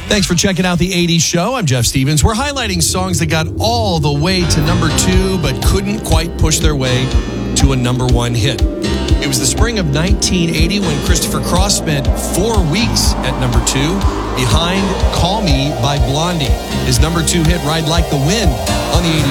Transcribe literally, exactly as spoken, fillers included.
Thanks for checking out the eighties show. I'm Jeff Stevens. We're highlighting songs that got all the way to number two, but couldn't quite push their way to a number one hit. It was the spring of nineteen eighty when Christopher Cross spent four weeks at number two, behind Call Me by Blondie. His number two hit, Ride Like the Wind, on the eighties